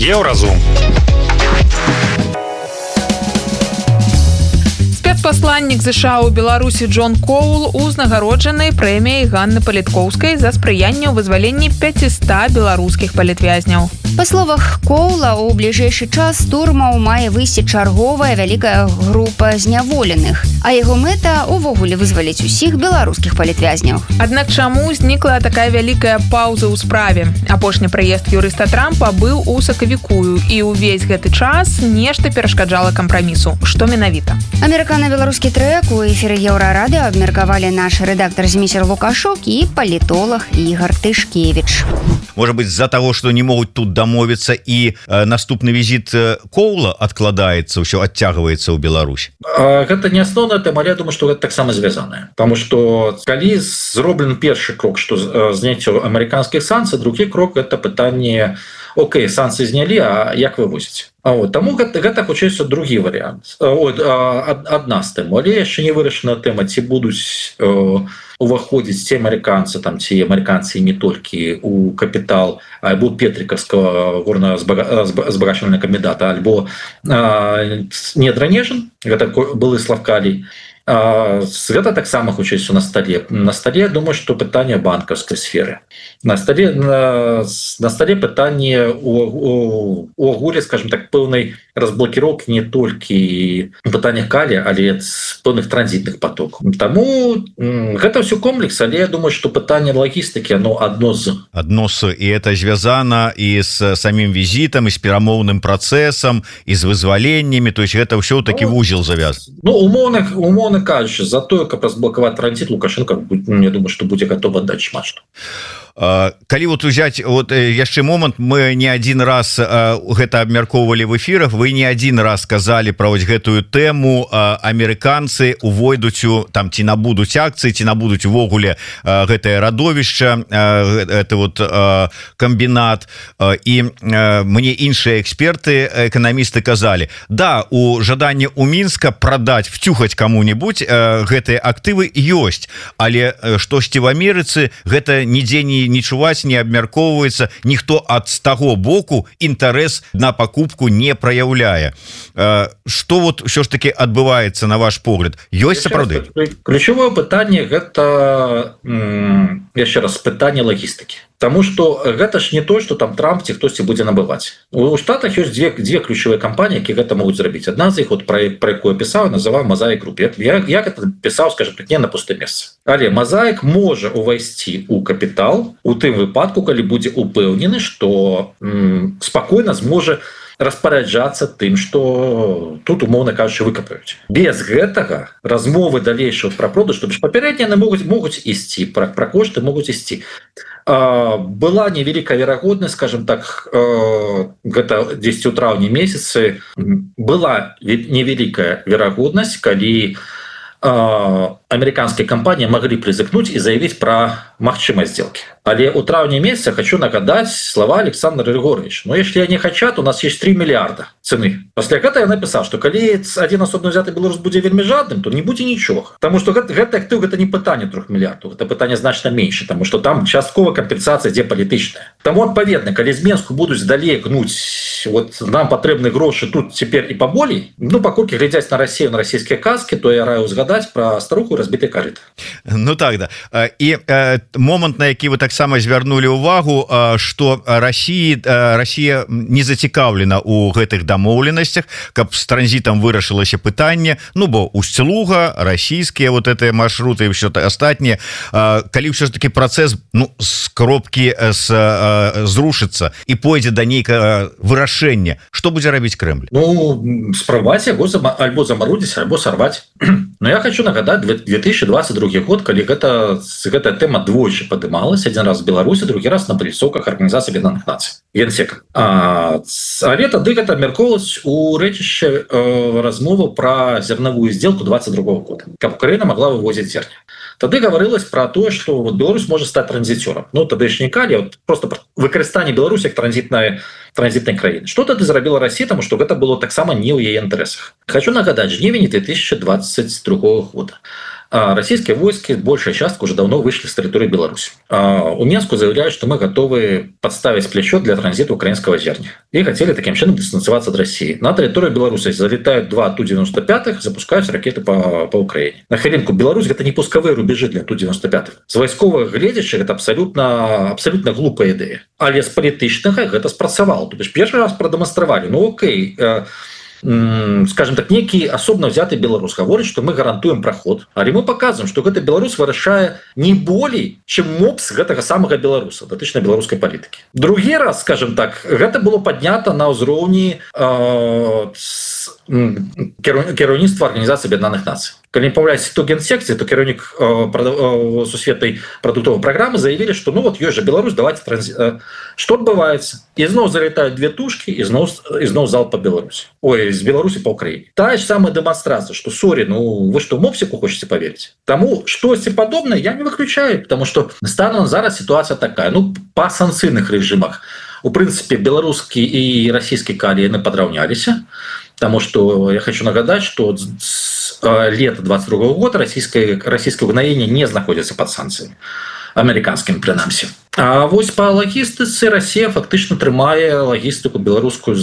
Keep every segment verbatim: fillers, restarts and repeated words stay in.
Еўразум. Спецпасланнік ЗША ў Беларусі Джон Коул узнагароджаны прэміяй Ганны Паліткоўскай за спрыянне ў вызваленні пяцісот беларускіх палітвязняў. Па словах Коула, у бліжэйшы час з турмаў мае выйсці чарговая вялікая група зняволеных, а яго мэта увогуле вызваліць усіх беларускіх палітвязняў. Аднак чаму ўзнікла такая вялікая паўза ў справе? Апошні прыезд юрыста Трампа быў у сакавіку, і ўвесь гэты час нешта перашкаджала кампрамісу. Што менавіта? Амерыкана-беларускі трэк у эфіры Еўрарадыё абмеркавалі наш рэдактар Зміцер Лукашук і палітолог Ігор Тышкевіч. Может быть, з-за того, что не могут тут домовиться, и э, наступный визит э, Коула откладается, все оттягивается в Беларусь? Это не основная тема, але я думаю, что это так само связано. Потому что, коли сделан первый крок, что снять американских санкций, другой крок – это питание, окей, санкции сняли, а как вывозить? А вот, тому гэта, гэта хочется другі варыянт. От, одна з тем. Але яшчэ не вырашана тэма, ці будуць э, уваходзіць ці амерыканцы, там, ці амерыканцы не толькі у капітал альбо Петрикавского горна-збагачвальнага камбіната, альбо э, Недранежин, гэта былы Славкалій. Гэта таксама хочется на столе. На столе, я думаю, что пытание банковской сферы. На столе, на, на столе пытание у, у агуле, скажем так, пэўнай разблокировки не только пытания калия, але пэўных транзитных потоков. Тому гэта все комплекс, але я думаю, что пытание логистики, оно одно з. Одно з, и это связано и с самим визитом, и с перамоўным процессом, и с вызволениями, то есть это все таки в узел завязано. Ну, умовно, умовно кажучи, за то, как разблокировать транзит, Лукашенко, я думаю, что будет готов отдать шмат што. Калі вот узять вот яшчэ момант, мы не один раз гэта абмяркоўвалі в эфирах, вы не один раз сказали про вось гэтую тэму, амерыканцы увойдуць у там ці набудуць акцыі, ці набудуць увогуле гэтае радовішча, это вот камбінат, і мне іншыя эксперты, эканамісты казалі, да, у жаданне у Мінска продать, втюхаць кому-нибудь гэтыя актывы ёсць, але штосьці в Амерыцы гэта нідзе не не чуваць, не абмяркоўваецца, ніхто ад з таго боку інтарэс на пакупку не праяўляе. Што вот ўсё ж таки адбываецца на ваш погляд? Ёсць сапраўды? Ключевое пытанне гэта яшчэ раз пытанне лагістыкі. Потому что гэта ж не то, что там Трамп ці хтосьці будзе набываць. У Штатах ёсць две, две ключевые компании, які гэта могуць зрабіць. Одна з іх, вот, про, про якую я пісаў, называю Mosaic Group. Я, я гэта пісаў, скажем так, не на пустое месца. Але Mosaic можа увайсці у капітал у тым выпадку, калі будзе упэўнены, што м, спакойна зможа распараджацца тым, што тут, умоўна кажучы, выкапаюць. Без гэтага размовы далейшых пра продаж, то бишь папярэднія могуць, могуць ісці, пра, пра кошты могуць ісці. Была невеликая вероятность, скажем так, гэта дзесьці ў траўні месяцы, была невеликая вероятность, калі американские компании могли призыкнуть и заявить про магчимость сделки. Але у траўня месяца хочу нагадать слова Александра Григорьевича. Но если они хотят, у нас есть три миллиарда цены. После этого я написал, что коли один особенно взятый белорус будет вельми жадным, то не будет ничего. Потому что это актив, это не питание трех миллиардов, это питание значно меньше, потому что там частковая компенсация где политичная. Тому отповедно, коли з Менску будут далее гнуть, вот нам потребны гроши тут теперь и поболей, ну, покольки глядясь на Россию, на российские каски, то я раю згадать про старуху разбитый корыто. Ну так, да. И э, момент, на який вы так само звярнули увагу, что Россия, Россия не зацікаўлена у гэтых дамоўленасцях, каб с транзитом вырашылася пытанне, ну бо Усть-Луга, российские вот эти маршруты и все астатние, калі все ж таки процесс, ну, с коробки с, зрушится и пойдзе до нейкага вырашэння, что будзе рабіць Кремль? Ну, спрабаваць яго альбо замарудзіць, альбо сорвать. Но я хочу нагадать две тысячи двадцать другі год, калі гэта, гэта тэма двойчы падымалась, один раз в Беларуси, другой раз на присоках Организации Объединенных Наций, Генсека. А, але тады гэта абмяркоўвалась у рэчышча э, размову про зерновую сделку двадцать другого года, каб Украина могла вывозить зерня. Тады говорилось про то, что вот Беларусь может стать транзитером. Ну, тады ж не калі, вот просто выкарыстанне Беларусі як транзитной, транзитной краіны. Что тады зрабіла Россия, потому что гэта было таксама не ў яе інтарэсах. Хочу нагадать, жнівень две тысячи двадцать другого года. Российские войски, большая часть уже давно вышли с территории Беларуси. У Минска заявляют, что мы готовы подставить плечо для транзита украинского зерня. И хотели таким чином дистанцироваться от России. На территорию Беларуси залетают два Ту девяносто пять, запускают ракеты по, по Украине. На хвилинку, Беларусь – это не пусковые рубежи для Ту девяносто пять. С войсковых глядящих это абсолютно, абсолютно глупая идея. Але с политичных это спрацавало. То есть первый раз продемонстрировали, ну окей, скажем так, некий особенно взятый белорус говорит, что мы гарантуем проход, але мы показываем, что гэта Беларусь вырашае не болей, чем мопс гэтага самого белоруса, датычна беларускай политики. Другі раз, скажем так, гэта было поднято на ўзроўні э, кіраўніцтва Организации Объединенных Наций. Когда не появляется то генсекции, то кіраўнік э, сусветной продуктовой программы заявили, что ну вот ёсць же Беларусь, давайте транзит. Что отбывается? И снова залетают две тушки, и снова, и снова залп по Беларуси. Ой, из Беларуси по Украине. Та же самая демонстрация, что, сори, ну вы что, мопсику хотите поверить? Тому, что подобное, я не выключаю, потому что станом зараз ситуация такая. Ну, по санкцийных режимах, в принципе, белорусские и российские калии подравнялись, потому что я хочу нагадать, что с лета двадцать другого года российское, российское угнаение не находится под санкциями. Американским принамсі. А вось по лагістыцы Россия фактично трымае лагістыку беларускую,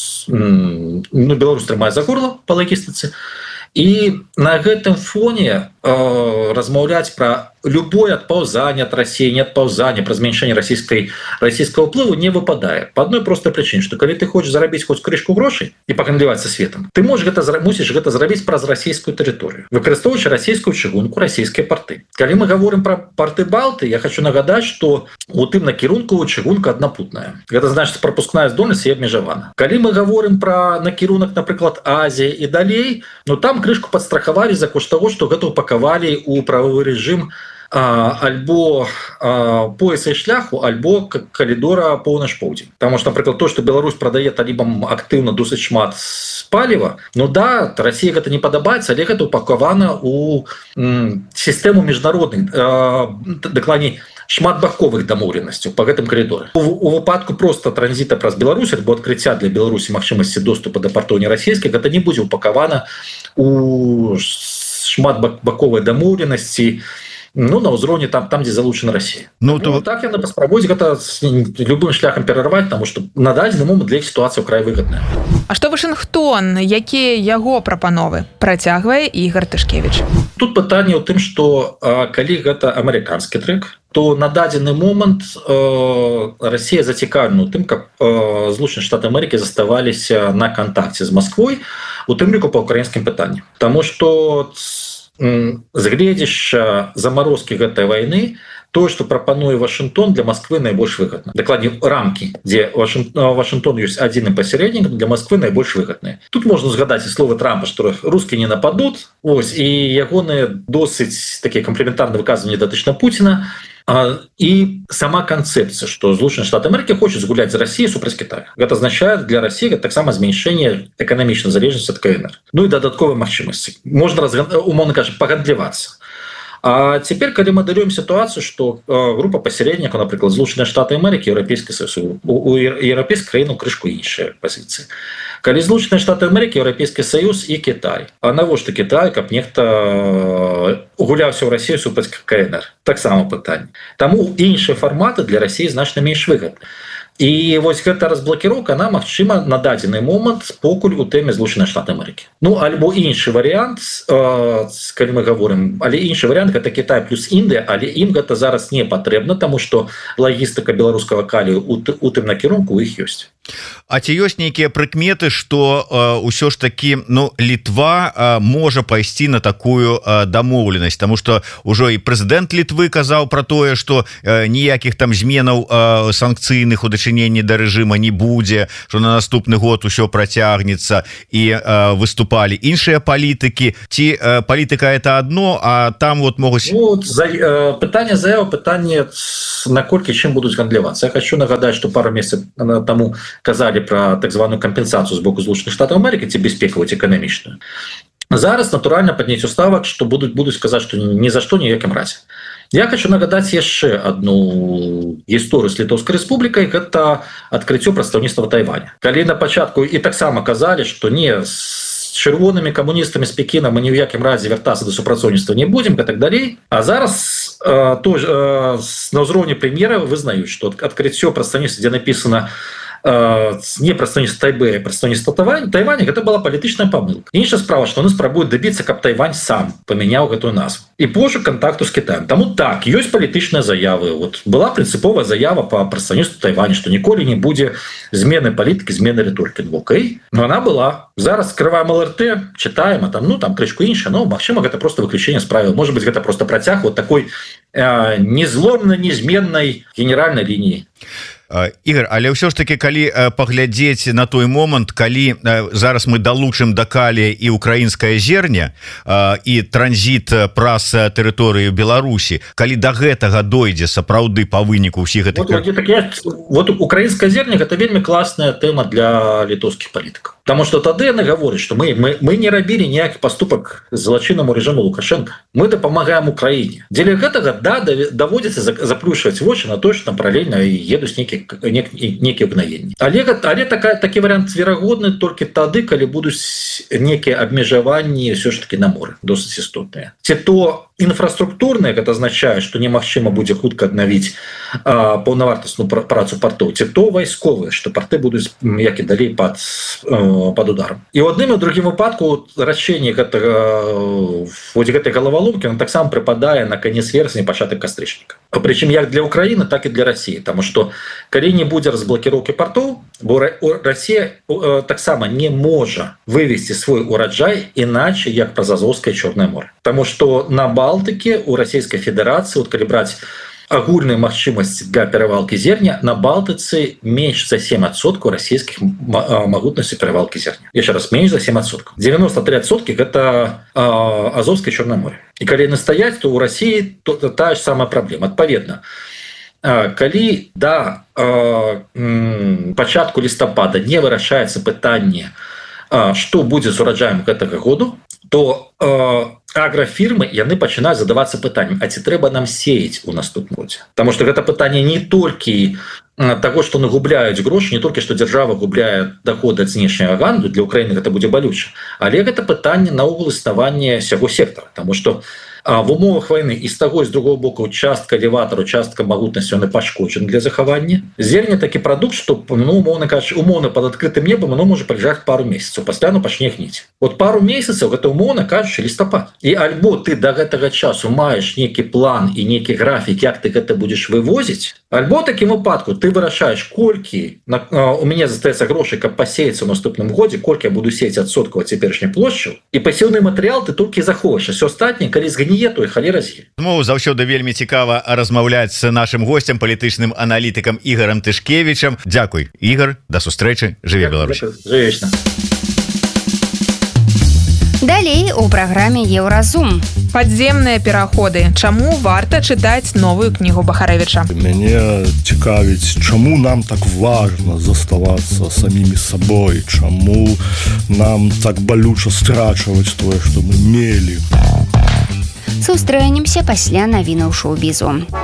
ну, Беларусь трымае за горло по лагістыцы. И на гэтым фоне э, размаўляць про любое отползание от России, не отползание, про зменшэнне российской, российского ўплыву не выпадает. По одной простой причине, что когда ты хочешь заработать хоть крышку грошей и погандліваць со светом, ты можешь гэта, мусишь гэта заработать праз российскую территорию, выкарыстоўваючы российскую чыгунку, российские порты. Когда мы говорим про порты Балты, я хочу нагадать, что у тым накірунку чыгунка аднапутная. Это значит пропускная здольнасць і абмежавана. Когда мы говорим про накірунак, например, Азии и далей, ну там крышку подстраховали за кошт того, что гэта упаковали у правовой режим альбо пояса и шляху, альбо коридора поўнач-поўдзень. Потому что, например, то, что Беларусь продает талибам активно досыць шмат паліва, ну да, России это не падабаецца, але гэта упаковано у систему международных, дакладней, шматбаковых дамоўленасцяў по гэтым коридору. У, у выпадку просто транзита праз Беларусь альбо адкрыцця для Беларусі магчымасці доступа да партоў нерасійскіх, гэта не будзе упаковано у шматбаковай дамоўленасці, ну, на ўзроўні там, там где залучена Россия. Ну, то... ну так яны паспрабуюць гэта любым шляхам перарваць, потому что на дадзены момант для іх сітуацыя край выгодная. А што Вашынгтон, якія яго прапановы, працягвае Ігор Тышкевич? Тут пытанне ў тым, што калі гэта амерыканскі трек, то на дадзены момант э, Россия зацікаўлена ў тым, каб э, Злучаныя Штаты Амерыкі заставаліся на кантакце з Масквой, у тым ліку па ўкраінскім пытанні. Таму што згледзяшча замарозкі гэтай вайны, то, что прапануе Вашингтон, для Москвы найбольш выгодна. Дакладней, рамки, дзе Вашингтон ёсць адзіным пасярэднікам, для Москвы найбольш выгодныя. Тут можна згадаць і словы Трампа, што русскія не нападут, ось, і ягоныя досыць такія камплементарныя выказванні датычна Пуціна. И сама концепция, что Злучаныя Штаты Америки хочуць згуляць з Россией супраць Китая. Это означает для России таксама зменшэнне эканамічнай залежнасці ад КНР. Ну и дадатковыя магчымасці. Можно, умоўна кажучы, пагандлівацца. А теперь, когда мы даем ситуацию, что группа посередников, например, Злучаныя Штаты Америки, Европейский Союз, у европейской краины крышку іншыя позиции. Когда Злучаныя Штаты Америки, Европейский Союз и Китай. А навошта Китай, как нехта гуляўся в Россию супраць КНР? Так само пытанне. Тому іншыя форматы для России значна менш выгодны. І вось гэта разблокіроўка, она магчыма на дадзены момант покуль у тэме Злучаныя Штаты Америки. Ну, альбо іншы варыянт, э, калі мы говорим, але іншы варыянт гэта Китай плюс Індыя, але ім гэта зараз не патрэбна, таму што лагістыка беларускага калію у, у тым накірунку у іх ёсць. А ці ёсць нейкія прыкметы, што ўсё ж такі, ну, Літва а, можа пайсці на такую а, дамоўленасць, таму што ўжо і прэзідэнт Літвы казаў пра тое, што а, ніякіх там зменаў а, санкцыйных у дачыненні да рэжыма не будзе, што на наступны год усё працягнецца, і а, выступалі іншыя палітыкі. Ці а, палітыка это адно, а там вот могуць... Ну, за, э, пытанне заява, пытанне наколькі чым будуць гандлівацца. Я хочу нагадаць, што пару месяцаў таму казалі про так званую компенсацию з боку Злучаных Штатаў Америки, ці бяспекавую эканамічную. Зараз натуральна падняццё ставак, што будуць будуць сказаць, што ні за што ніякім разе. Я хочу нагадаць яшчэ одну гісторыю з Літоўскай рэспублікай, гэта адкрыццё прадстаўніцтва Тайваня. Калі на пачатку і таксама казалі, што не з чырвонымі камуністамі з Пекіна мы ні ў якім разе вяртацца да супрацоўніцтва не будзем і так далей. А зараз э, то, э, на ўзроўні прэм'ера вызнаюць, што адкрыццё прадстаўніцтва, дзе напісана не прадстаўніцтва Тайбэя, прадстаўніцтва Тайваня, гэта была палітычная памылка. Іншая справа, што яны спрабуюць дабіцца, каб Тайвань сам памяняў гэтую назву і пошук кантакту з Кітаем. Таму так, ёсць палітычныя заявы. Вот была прынцыповая заява па прадстаўніцтву Тайваня, што ніколі не будзе змены палітыкі, змены рыторыкі. Окей, но она была. Зараз скрываем ЛРТ, читаем, а там, ну, там крышку іншая, но, магчыма, гэта просто выключение з правил. Может быть, гэта просто працяг вот такой э, незломно незменной генеральной линии. Ігор, але ўсё ж таки, калі паглядзець на той момант, калі зараз мы далучым да калія і украінская зерня і транзіт праз тэрыторыю Беларусі, калі да гэтага дойдзе сапраўды па выніку ўсіх гэтых... Вот, вот, так я, вот украінская зерня гэта вельмі класная тэма для літоўскіх палітыкаў. Потому что тады яны гавораць, што мы, мы, мы не рабілі ніякі паступак злачыннаму рэжыму Лукашенко. Мы дапамагаем Украіне. Дзеля гэтага, да, даводзіцца заплюшваць вочы на то, што там паралельна едуць нейкі некие мгновения. Але, але такая, такі вариант верагодны толькі тады, калі будуць некія абмежаванні все ж таки на моры, досыць істотныя. Ці то інфраструктурныя, гэта азначае, што немагчыма будзе хутка аднавіць паўнавартасную працу партоў, ці то вайсковыя, што парты будуць як і далей пад, пад ударом. І ў адным і ў другім выпадку рашэнне гэтага гэтай галаваломкі таксама прыпадае на канец верасня, пачатак кастрычніка. Прычым як для Украіны, так і для Расіі, таму што калі не будзе разблокіроўкі партоў, бо Расія таксама не можа вывесці свой ураджай іначе як праз Азоўскае Чорнае море. Таму што на Балтыке у Расійскай Федэрацыі, вот калі браць агульную магчымасць для перавалкі зерня, на Балтыцы менш за сем адсоткаў расійскіх магутнасцей перавалкі зерня. Яшчэ раз, менш за сем адсоткаў. девяносто три адсоткі гэта Азоўскае Чорнае море. І калі яны стаяць, то ў Расіі то, то тая ж самая праблема. Адпаведна, калі да пачатку лістапада не вырашаецца пытанне, што будзе з ураджаем гэтага году, то аграфірмы яны пачынаюць задавацца пытаннем, а ці трэба нам сеяць у наступным годзе? Таму што гэта пытанне не толькі таго, што нагубляюць грошы, не толькі што дзяржава губляе даходы ад знешняга гандлю, для Украіны гэта будзе балюча, але гэта пытанне наогул існавання сяго сектара, таму што в умовах войны і з таго і з другого боку частка элеватару, частка магутнасці яны пашкоджаны для захавання. Зерня такі прадукт, што ну, умоўна кажучы, умоўна пад адкрытым небам оно можа палежаць пару месяцаў, пасля оно пачне гніць. Вот пару месяцаў гэта умоўна кажучы лістапад. І альбо ты да гэтага часу маеш нейкі план і нейкі графік, як ты гэта будзеш вывозіць, альбо такім выпадку ты вырашаеш, колькі на, у мяне застаецца грошай, каб пасеяцца ў наступным годзе, колькі я буду сеяць адсоткаў ад цяперашняй плошчы, і пасеўны матэрыял ты толькі заховаеш, а ўсё астатняе, калі згніе, то і халера з'е. Змоўу заўсёды вельмі цікава размаўляць з нашым госцем, палітычным аналітыкам Ігорам Тышкевічам. Дзякуй, Ігор, да сустрэчы, жыве Беларусь. Жыве вечна. Далей у праграме Еўразум. Падземныя пераходы. Чаму варта чытаць новую кнігу Бахарэвіча? Мяне цікавіць, чаму нам так важна заставацца самімі сабой, чаму нам так балюча страчваць тое, што мы мелі. Сустрэнемся пасля навінаў шоу-бізу.